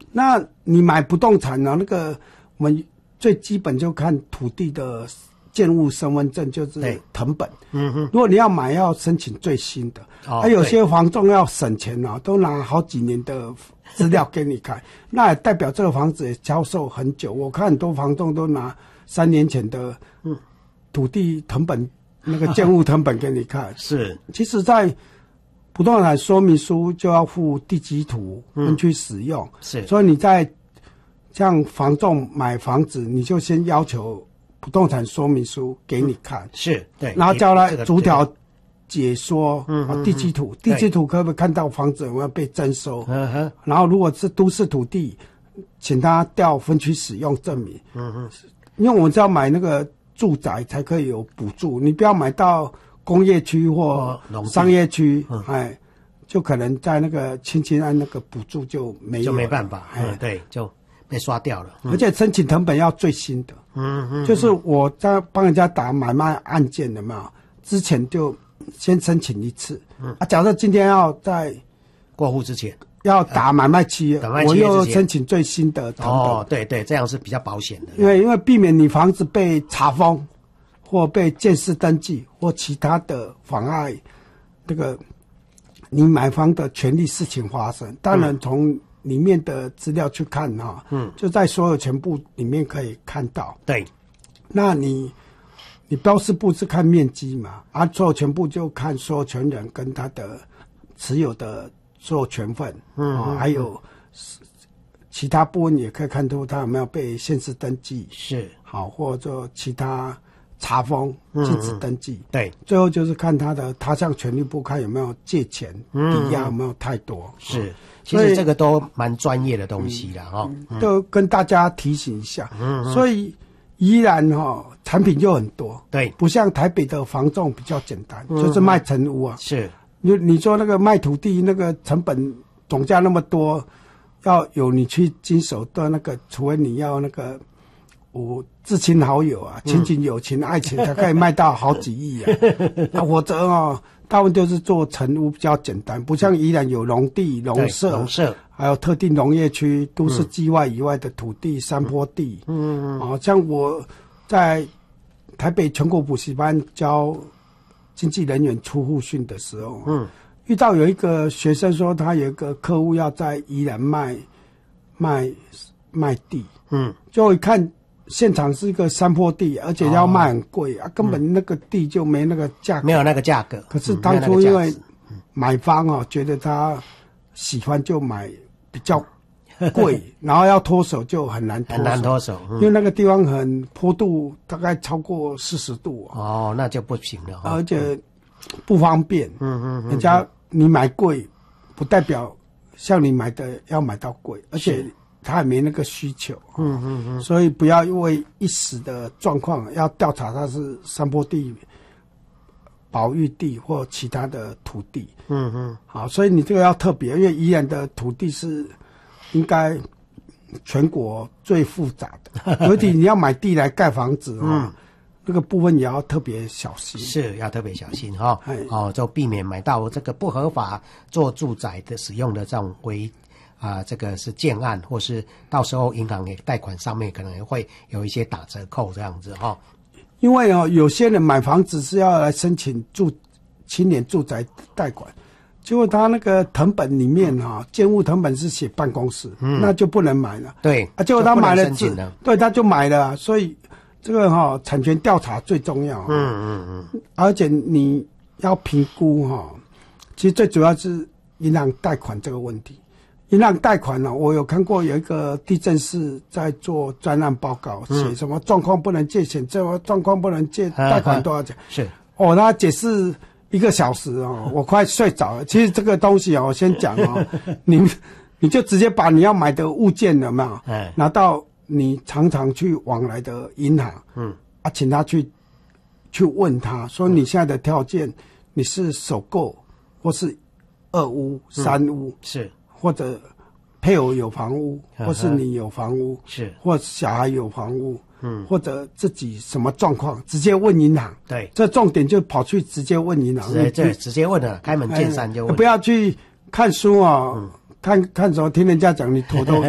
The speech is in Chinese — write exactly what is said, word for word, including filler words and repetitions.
那你买不动产呢、啊？那个我们最基本就看土地的建物身份证，就是誊本。嗯哼。如果你要买，要申请最新的。哦。还、啊、有些房仲要省钱啊，都拿好几年的资料给你看，那也代表这个房子也销售很久。我看很多房仲都拿三年前的土地誊本、那个建物誊本给你看。是。其实，在不动产说明书就要附地基图分区使用。嗯、是。所以你在像房仲买房子，你就先要求不动产说明书给你看。嗯、是。对。然后叫他逐条解说，嗯、哦，地基图，地基图可不可以看到房子有没有被征收？嗯哼。然后如果是都市土地，请他调分区使用证明。嗯哼。因为我们只要买那个住宅才可以有补助，你不要买到工业区或商业区，哦、哎，就可能在那个轻轻按那个补助就没有，就没办法，哎，对，就被刷掉了。嗯、而且申请誊本要最新的，嗯嗯，就是我在帮人家打买卖案件的嘛，之前就先申请一次，嗯啊，假设今天要在过户之前要打买卖契约，呃、我又申请最新的誊本。哦，对对，这样是比较保险的。因为因为避免你房子被查封，或被建设登记或其他的妨碍这个你买房的权利事情发生。当然从里面的资料去看哈，嗯，就在所有权部里面可以看到。对，那你你标示部是看面积嘛，啊，所有权部就看所有权人跟他的持有的所有权份，嗯、哦，还有其他部分也可以看出他有没有被县市登记，是好，或者其他查封、禁止登记。嗯、对，最后就是看他的他项权利部，看有没有借钱、嗯、抵押有没有太多。是，嗯、其实这个都蛮专业的东西啦，哈、嗯，都跟大家提醒一下。嗯，所以宜兰哈、哦、产品就很多，对，不像台北的房仲比较简单，嗯、就是卖成屋啊。是。你你说那个卖土地那个成本总价那么多，要有你去经手的那个，除非你要那个我至亲好友啊、亲情、友情、爱情才可以卖到好几亿啊，啊否则哦，大部分就是做成屋比较简单，不像宜兰有农地、农舍、农舍，还有特定农业区、都市计划以外的土地、山坡地。嗯嗯嗯。啊，像我在台北全国补习班教经纪人员出户训的时候，嗯，遇到有一个学生说他有一个客户要在宜兰卖卖卖地，嗯，就一看现场是一个山坡地，而且要卖很贵、哦、啊，根本那个地就没那个价格，没有那个价格。可是当初因为买方哦、嗯、觉得他喜欢就买比较贵，然后要脱手就很难脱手，很难脱手、嗯，因为那个地方很坡度，大概超过四十度、哦。哦，那就不行了、哦。而且不方便。嗯嗯嗯。人家你买贵，不代表像你买的要买到贵，而且他也没那个需求。嗯嗯嗯。所以不要因为一时的状况，要调查它是山坡地、保育地或其他的土地。嗯嗯。好，所以你这个要特别，因为宜兰的土地是应该全国最复杂的，尤其你要买地来盖房子啊、嗯，那个部分也要特别小心，是要特别小心哈、哦，哦，就避免买到这个不合法做住宅的使用的这种违啊、呃，这个是建案，或是到时候银行也贷款上面可能也会有一些打折扣这样子哈、哦。因为哦，有些人买房子是要来申请住青年住宅贷款。结果他那个誊本里面哈、啊，建物誊本是写办公室、嗯，那就不能买了。对啊，结果他买了字，对，他就买了，所以这个哈、啊、产权调查最重要、啊。嗯嗯嗯。而且你要评估哈、啊，其实最主要是银行贷款这个问题。银行贷款呢、啊，我有看过有一个地震室在做专案报告，写、嗯、什么状况不能借钱，这么状况不能借贷款多少钱？是哦，他解释一个小时哦，我快睡着了。其实这个东西哦，我先讲哦，你你就直接把你要买的物件有没有拿到你常常去往来的银行，嗯啊，请他去去问他说你现在的条件，你是首购或是二屋、三屋、嗯、是，或者配偶有房屋，或是你有房屋，是，或小孩有房屋。嗯，或者自己什么状况，直接问银行。对，这重点就跑去直接问银行。对对，直接问了，开门见山就问。不要去看书啊、哦嗯，看看什么，听人家讲，你头都